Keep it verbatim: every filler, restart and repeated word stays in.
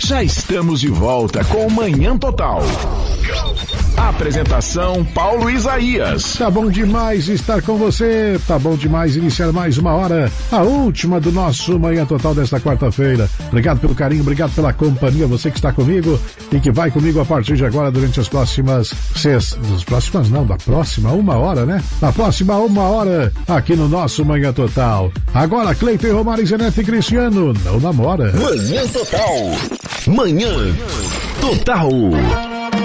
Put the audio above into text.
Já estamos de volta com Manhã Total. Apresentação Paulo Isaías. Tá bom demais estar com você, tá bom demais iniciar mais uma hora, a última do nosso Manhã Total desta quarta-feira. Obrigado pelo carinho, obrigado pela companhia, você que está comigo e que vai comigo a partir de agora durante as próximas seis, das próximas não, da próxima uma hora, né? Na próxima uma hora, aqui no nosso Manhã Total. Agora, Cleiton, Romário, Zenete e Cristiano, não namora. Manhã Total. Manhã Total.